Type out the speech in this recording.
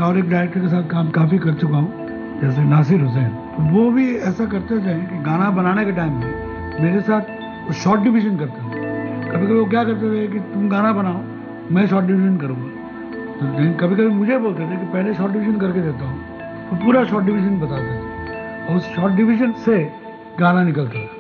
और एक डायरेक्टर के साथ काम काफ़ी कर चुका हूँ, जैसे नासिर हुसैन। तो वो भी ऐसा करते थे कि गाना बनाने के टाइम में मेरे साथ शॉर्ट डिवीजन करते थे। कभी कभी वो क्या करते थे कि तुम गाना बनाओ, मैं शॉर्ट डिवीजन करूँगा। तो कभी कभी मुझे बोलते थे कि पहले शॉर्ट डिवीजन करके देता हूँ, तो पूरा शॉर्ट डिवीजन बताते थे और उस शॉर्ट डिवीजन से गाना निकलता था।